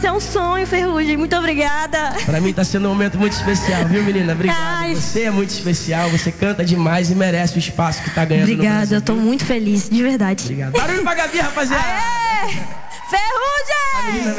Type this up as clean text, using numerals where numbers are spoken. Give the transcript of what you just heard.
Você é um sonho, Ferrugem. Muito obrigada. Pra mim tá sendo um momento muito especial, viu, menina? Obrigado. Ai. Você é muito especial, você canta demais e merece o espaço que tá ganhando no Obrigada, Brasil. eu tô muito feliz, de verdade. Obrigado. Barulho pra Gabi, rapaziada. Aê! Ferrugem!